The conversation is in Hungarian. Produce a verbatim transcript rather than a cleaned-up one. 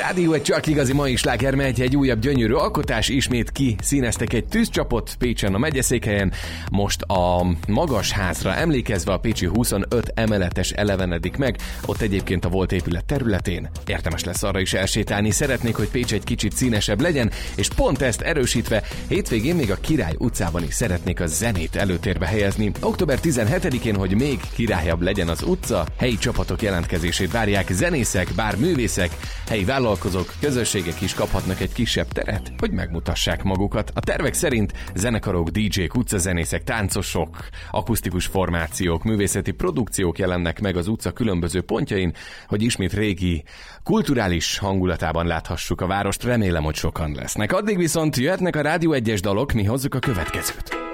Rádió egy csak igazi mai sláger megy, egy újabb gyönyörű alkotás, ismét ki színeztek egy tűzcsapot Pécsen a megyeszékhelyen. Most a magas házra emlékezve a pécsi huszonöt emeletes elevenedik meg, ott egyébként a volt épület területén. Érdemes lesz arra is elsétálni, szeretnék, hogy Pécs egy kicsit színesebb legyen, és pont ezt erősítve hétvégén még a Király utcában is szeretnék a zenét előtérbe helyezni. október tizenhetedikén, hogy még királyabb legyen az utca, helyi csapatok jelentkezését várják, zenészek, bár művészek, helyi vállalkozók, közösségek is kaphatnak egy kisebb teret, hogy megmutassák magukat. A tervek szerint zenekarok, dé dzsék, utcazenészek, táncosok, akusztikus formációk, művészeti produkciók jelennek meg az utca különböző pontjain, hogy ismét régi, kulturális hangulatában láthassuk a várost. Remélem, hogy sokan lesznek. Addig viszont jöhetnek a Rádió egyes dalok, mi hozzuk a következőt.